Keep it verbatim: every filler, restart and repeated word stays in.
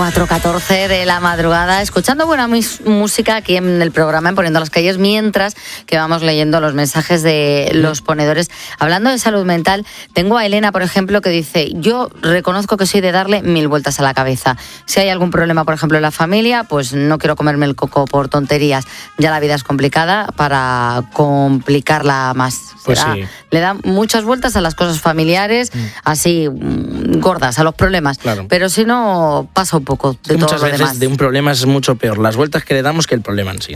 cuatro catorce de la madrugada, escuchando buena mis- música aquí en el programa, en Poniendo las Calles, mientras que vamos leyendo los mensajes de los ponedores. Hablando de salud mental, tengo a Elena, por ejemplo, que dice: yo reconozco que soy de darle mil vueltas a la cabeza. Si hay algún problema, por ejemplo, en la familia, pues no quiero comerme el coco por tonterías. Ya la vida es complicada para complicarla más. Pues Da, sí. le da muchas vueltas a las cosas familiares, mm. así mm, gordas, a los problemas. Claro. Pero si no, pasa un poco de Es que todo muchas lo veces demás. de un problema es mucho peor las vueltas que le damos que el problema en sí.